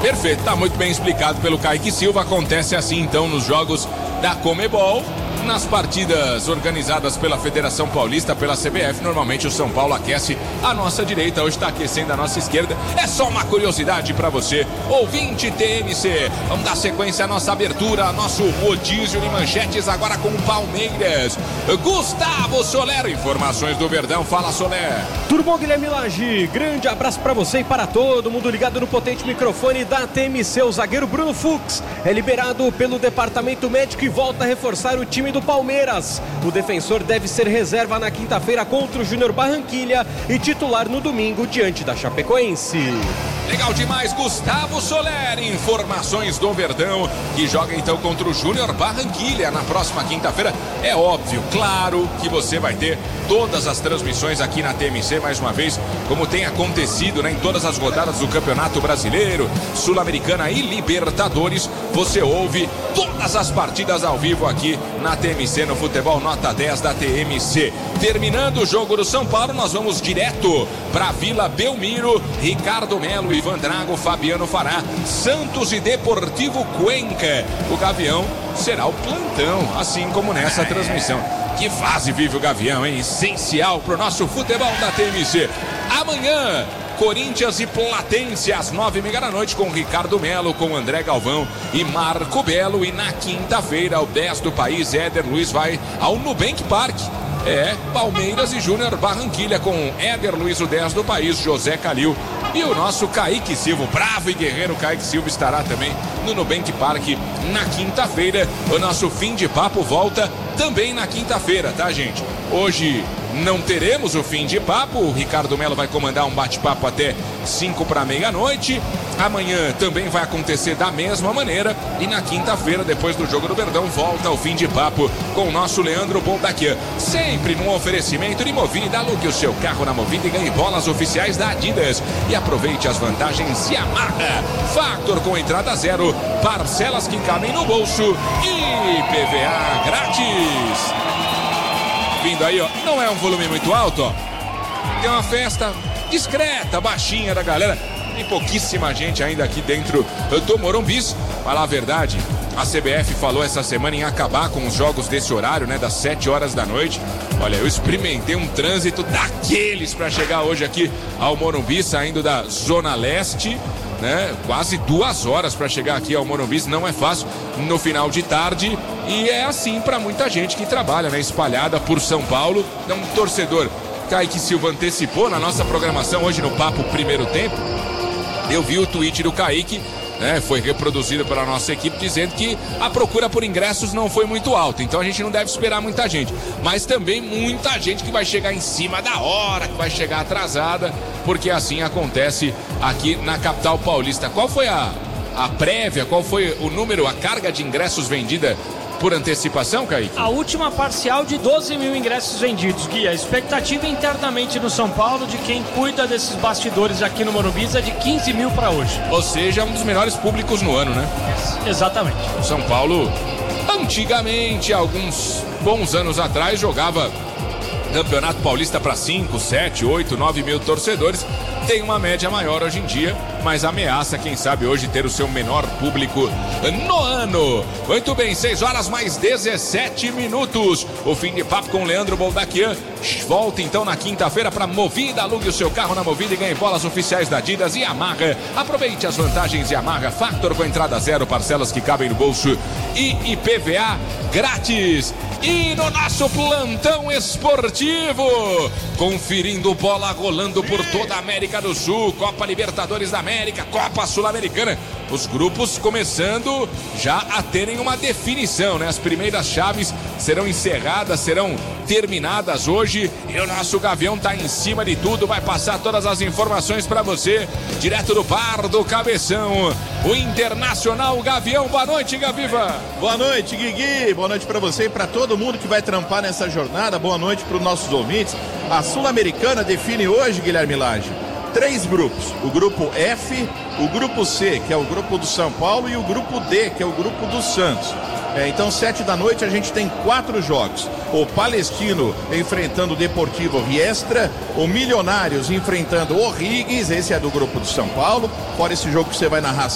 Perfeito, tá muito bem explicado pelo Kaique Silva. Acontece assim então nos jogos da Conmebol. Nas partidas organizadas pela Federação Paulista, pela CBF, normalmente o São Paulo aquece a nossa direita, hoje está aquecendo a nossa esquerda. É só uma curiosidade para você, ouvinte TMC. Vamos dar sequência à nossa abertura, nosso rodízio de manchetes agora com o Palmeiras. Gustavo Soler, informações do Verdão. Fala, Soler. Tudo bom, Guilherme Lage? Grande abraço para você e para todo mundo ligado no potente microfone da TMC. O zagueiro Bruno Fux é liberado pelo departamento médico e volta a reforçar o time do Palmeiras. O defensor deve ser reserva na quinta-feira contra o Júnior Barranquilha e titular no domingo diante da Chapecoense. Legal demais, Gustavo Soler. Informações do Verdão, que joga então contra o Júnior Barranquilha na próxima quinta-feira. É óbvio, claro que você vai ter todas as transmissões aqui na TMC, mais uma vez, como tem acontecido, né, em todas as rodadas do Campeonato Brasileiro, Sul-Americana e Libertadores. Você ouve todas as partidas ao vivo aqui na TMC, no Futebol Nota 10 da TMC. Terminando o jogo do São Paulo, nós vamos direto para Vila Belmiro. Ricardo Melo, Ivan Drago, Fabiano Fará, Santos e Deportivo Cuenca. O Gavião será o plantão, assim como nessa transmissão. Que fase vive o Gavião, hein? Essencial pro nosso futebol da TMC. Amanhã, Corinthians e Platense às 9h30 da noite com Ricardo Melo, com André Galvão e Marco Belo. E na quinta-feira, o 10 do país, Éder Luiz vai ao Nubank Park. Palmeiras e Júnior Barranquilha com Éder Luiz, o 10 do país, José Calil e o nosso Kaique Silva, o bravo e guerreiro Kaique Silva estará também no Nubank Park na quinta-feira. O nosso fim de papo volta também na quinta-feira, tá, gente? Hoje não teremos o fim de papo, o Ricardo Melo vai comandar um bate-papo até 5h30. Amanhã também vai acontecer da mesma maneira e na quinta-feira, depois do jogo do Verdão, volta o fim de papo com o nosso Leandro Boldaquian. Sempre num oferecimento de Movida. Alugue o seu carro na Movida e ganhe bolas oficiais da Adidas. E aproveite as vantagens Yamaha. Factor com entrada zero, parcelas que cabem no bolso e PVA grátis. Vindo aí, ó, não é um volume muito alto, ó. Tem uma festa discreta, baixinha da galera. Tem pouquíssima gente ainda aqui dentro do Morumbi. Falar a verdade, a CBF falou essa semana em acabar com os jogos desse horário, né, das 7 horas da noite. Olha, eu experimentei um trânsito daqueles para chegar hoje aqui ao Morumbi, saindo da Zona Leste, né? Quase 2 horas para chegar aqui ao Morumbi, não é fácil no final de tarde. E é assim para muita gente que trabalha, né, espalhada por São Paulo. Então, um torcedor, Kaique Silva antecipou na nossa programação hoje no Papo Primeiro Tempo. Eu vi o tweet do Kaique, né, foi reproduzido pela nossa equipe, dizendo que a procura por ingressos não foi muito alta, então a gente não deve esperar muita gente, mas também muita gente que vai chegar em cima da hora, que vai chegar atrasada, porque assim acontece aqui na capital paulista. Qual foi a prévia, qual foi o número, a carga de ingressos vendida por antecipação, Kaique? A última parcial de 12 mil ingressos vendidos, Gui. A expectativa internamente no São Paulo de quem cuida desses bastidores aqui no Morumbi é de 15 mil para hoje. Ou seja, um dos melhores públicos no ano, né? Exatamente. O São Paulo, antigamente, alguns bons anos atrás, jogava Campeonato Paulista para 5, 7, 8, 9 mil torcedores. Tem uma média maior hoje em dia, mas ameaça, quem sabe, hoje ter o seu menor público no ano. Muito bem, 6 horas mais 17 minutos. O fim de papo com Leandro Boldaquian. Volta então na quinta-feira para Movida. Alugue o seu carro na Movida e ganhe bolas oficiais da Adidas e Yamaha. Aproveite as vantagens Yamaha. Factor com entrada zero, parcelas que cabem no bolso e IPVA grátis. E no nosso plantão esportivo, conferindo bola rolando por toda a América do Sul, Copa Libertadores da América, Copa Sul-Americana, os grupos começando já a terem uma definição, né? As primeiras chaves serão encerradas, serão terminadas hoje e o nosso Gavião tá em cima de tudo, vai passar todas as informações para você, direto do Bar do Cabeção, o Internacional Gavião. Boa noite, Gaviva. Boa noite, Guigui, boa noite para você e para todo mundo que vai trampar nessa jornada, boa noite para os nossos ouvintes. A Sul-Americana define hoje, Guilherme Lage, 3 grupos, o grupo F, o grupo C, que é o grupo do São Paulo, e o grupo D, que é o grupo do Santos. Então, 7 da noite, a gente tem 4 jogos. O Palestino enfrentando o Deportivo Riestra, o Milionários enfrentando o O'Higgins, esse é do grupo do São Paulo, fora esse jogo que você vai narrar